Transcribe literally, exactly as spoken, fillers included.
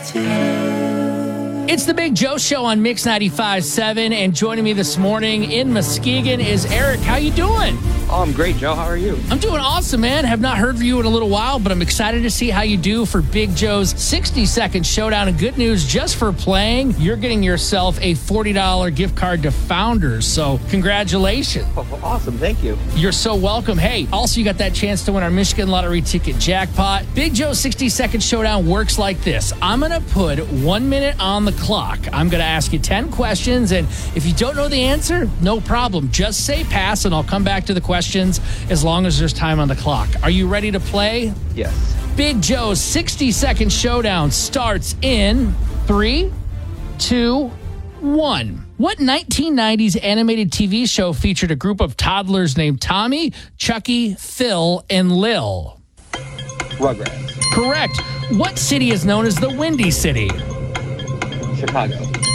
It's the Big Joe Show on Mix ninety-five point seven, and joining me this morning in Muskegon is Eric. How you doing? Oh, I'm great, Joe. How are you? I'm doing awesome, man. Have not heard from you in a little while, but I'm excited to see how you do for Big Joe's sixty-second showdown. And good news, just for playing, you're getting yourself a forty dollars gift card to Founders. So congratulations. Oh, awesome. Thank you. You're so welcome. Hey, also you got that chance to win our Michigan Lottery ticket jackpot. Big Joe's sixty-second showdown works like this. I'm going to put one minute on the clock. I'm going to ask you ten questions, and if you don't know the answer, no problem. Just say pass, and I'll come back to the questions as long as there's time on the clock. Are you ready to play? Yes. Big Joe's sixty-second showdown starts in three, two, one. What nineteen nineties animated T V show featured a group of toddlers named Tommy, Chucky, Phil, and Lil? Rugrats. Correct. What city is known as the Windy City? Chicago.